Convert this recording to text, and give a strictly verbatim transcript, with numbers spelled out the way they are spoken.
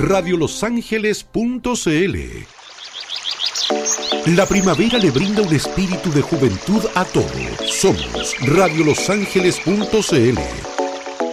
radio los ángeles punto c l. La primavera le brinda un espíritu de juventud a todo. Somos radio los ángeles punto c l.